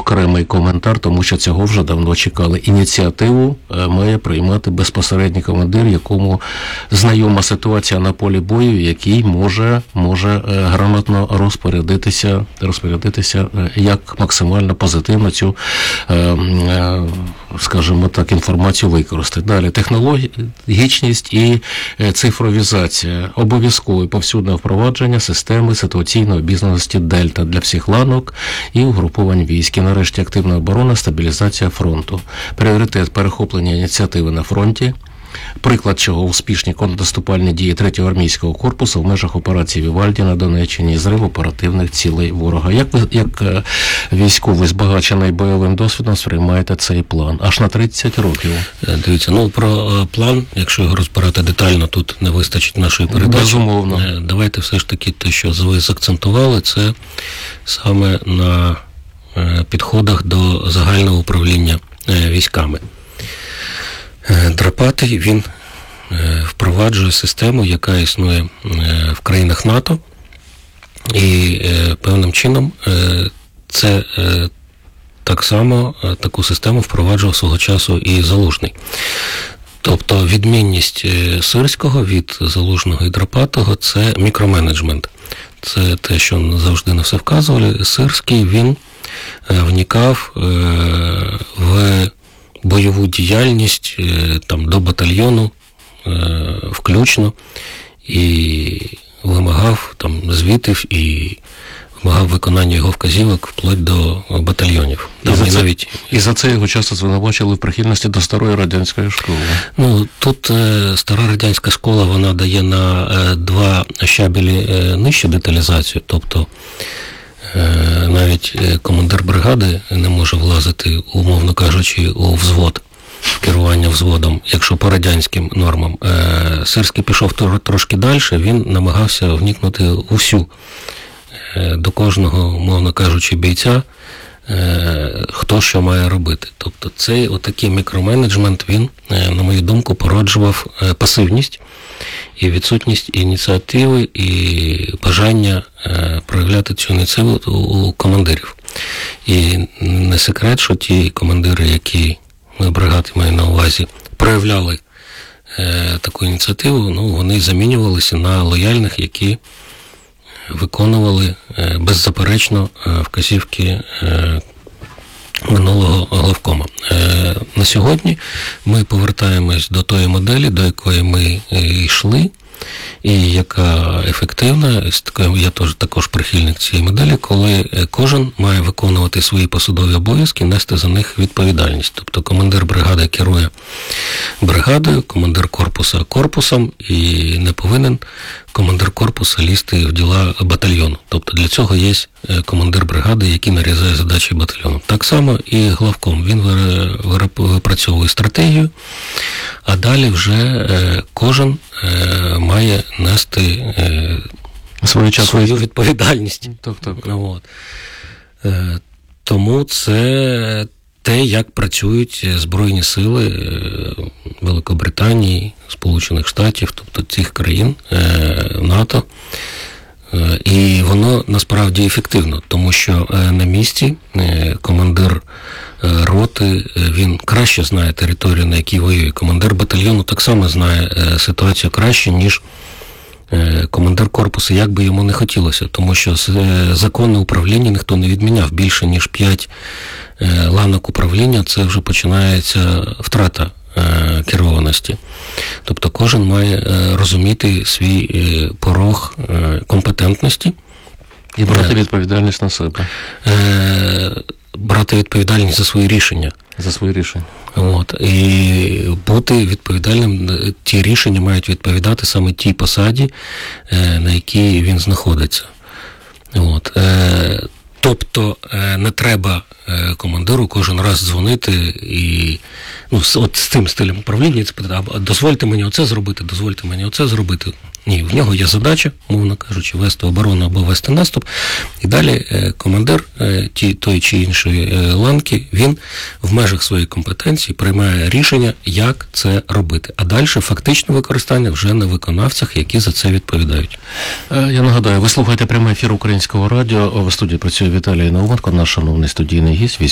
окремий коментар, тому що цього вже давно чекали. Ініціативу має приймати безпосередній командир, якому знайома ситуація на полі бою, який може грамотно розпорядитися, як максимально позитивно цю, скажімо так, інформацію використати. Далі, технологічність і цифровізація. Обов'язково повсюдне впровадження системи ситуаційної обізнаності Дельта для всіх ланок і угруповань військ. І нарешті активна оборона, стабілізація фронту. Пріоритет перехоплення ініціативи на фронті. Приклад чого успішні контрнаступальні дії 3-го армійського корпусу в межах операції Вівальді на Донеччині і зрив оперативних цілей ворога. Як військовий збагачений бойовим досвідом сприймаєте цей план? Аж на 30 років. Дивіться, про план, якщо його розбирати детально, тут не вистачить нашої передачі. Безумовно. Давайте все ж таки те, що ви заакцентували, це саме на підходах до загального управління військами. Драпатий, він впроваджує систему, яка існує в країнах НАТО, і певним чином це так само таку систему впроваджував свого часу і Залужний. Тобто відмінність Сирського від Залужного і Драпатого – це мікроменеджмент. Це те, що завжди на все вказували. Сирський, він вникав в бойову діяльність там до батальйону включно і вимагав там звітів і вимагав виконання його вказівок вплоть до батальйонів. І за це його часто звинувачили в прихильності до старої радянської школи. Тут стара радянська школа, вона дає на 2 щабелі нижче деталізацію, тобто навіть командир бригади не може влазити, умовно кажучи, у взвод, керування взводом, якщо по радянським нормам. Сирський пішов трошки далі, він намагався вникнути усю, до кожного, умовно кажучи, бійця, хто що має робити. Тобто цей отакий мікроменеджмент, він, на мою думку, породжував пасивність і відсутність ініціативи і бажання проявляти цю ініціативу у командирів. І не секрет, що ті командири, які бригади маю на увазі, проявляли таку ініціативу, вони замінювалися на лояльних, які виконували беззаперечно вказівки минулого главкома. На сьогодні ми повертаємось до тої моделі, до якої ми йшли, і яка ефективна. Я також прихильник цієї моделі, коли кожен має виконувати свої посадові обов'язки, нести за них відповідальність. Тобто командир бригади керує бригадою, командир корпуса корпусом, і не повинен командир корпуса лізти в діла батальйону. Тобто для цього є командир бригади, який нарізає задачі батальйону. Так само і главком. Він випрацьовує стратегію, а далі вже кожен має нести свою відповідальність. Тому це те, як працюють Збройні сили Великобританії, Сполучених Штатів, тобто цих країн НАТО. І воно насправді ефективно, тому що на місці командир роти, він краще знає територію, на якій воює. Командир батальйону так само знає ситуацію краще, ніж командир корпусу, як би йому не хотілося, тому що законне управління ніхто не відміняв. Більше ніж 5 ланок управління, це вже починається втрата керованості. Тобто кожен має розуміти свій порог компетентності. І брати відповідальність на себе. Брати відповідальність за свої рішення. І бути відповідальним, ті рішення мають відповідати саме тій посаді, на якій він знаходиться. Тобто не треба командиру кожен раз дзвонити і от з цим стилем управління дозвольте мені оце зробити. Ні, в нього є задача, мовно кажучи, вести оборону або вести наступ. І далі командир тої чи іншої ланки, він в межах своєї компетенції приймає рішення, як це робити. А далі фактичне використання вже на виконавцях, які за це відповідають. Я нагадаю, ви слухаєте прямий ефір Українського радіо. В студії працює Віталій Науменко, наш шановний студійний гість,